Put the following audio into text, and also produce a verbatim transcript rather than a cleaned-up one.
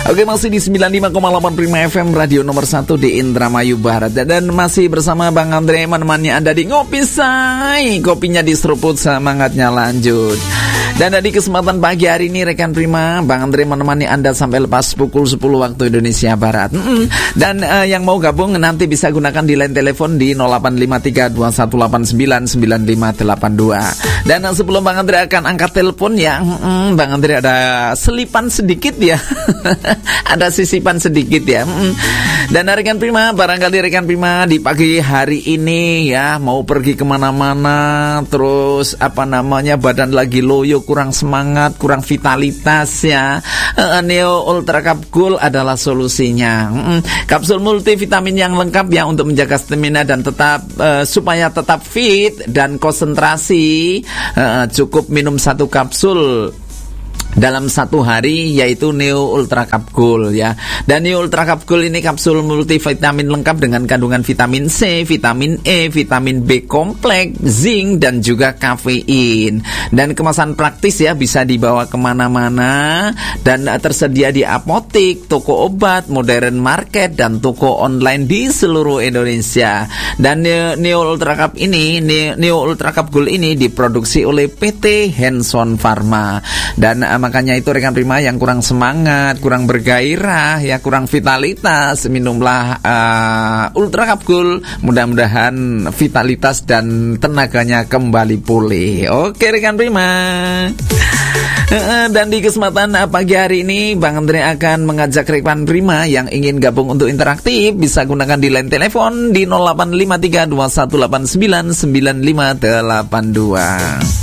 Oke, masih di sembilan puluh lima koma delapan Prima F M, radio nomor satu di Indramayu Barat. Dan masih bersama Bang Andre menemani Anda di Ngopi Say. Kopinya diseruput, semangatnya lanjut. Dan di kesempatan pagi hari ini rekan Prima, Bang Andre menemani Anda sampai lepas pukul sepuluh waktu Indonesia Barat. Mm-mm. Dan uh, yang mau gabung nanti bisa gunakan di line telepon di nol delapan lima tiga dua satu delapan sembilan sembilan lima delapan dua. Dan uh, sebelum Bang Andre akan angkat telepon ya, mm, Bang Andre ada selipan sedikit ya. Ada sisipan sedikit ya. Mm. Dan rekan Prima, barangkali rekan Prima di pagi hari ini ya mau pergi kemana-mana, terus apa namanya badan lagi loyo, kurang semangat, kurang vitalitas ya. uh, Neo Ultra Capsule adalah solusinya. mm, Kapsul multivitamin yang lengkap ya untuk menjaga stamina dan tetap uh, supaya tetap fit dan konsentrasi. uh, Cukup minum satu kapsul dalam satu hari, yaitu Neo Ultra Capsule ya. Dan Neo Ultra Capsule ini kapsul multivitamin lengkap dengan kandungan vitamin C, vitamin E, vitamin B kompleks, zinc dan juga kafein. Dan kemasan praktis ya, bisa dibawa kemana-mana dan tersedia di apotik, toko obat, modern market dan toko online di seluruh Indonesia. Dan Neo Ultra Cap ini, Neo Ultra Capsule ini diproduksi oleh P T Hanson Pharma. Dan makanya itu rekan Prima yang kurang semangat, kurang bergairah ya, kurang vitalitas, minumlah uh, Ultra Capsule. Mudah-mudahan vitalitas dan tenaganya kembali pulih. Oke rekan Prima. Dan di kesempatan pagi hari ini Bang Andre akan mengajak rekan Prima yang ingin gabung untuk interaktif, bisa gunakan di line telepon di nol delapan lima tiga dua satu delapan sembilan sembilan lima delapan dua.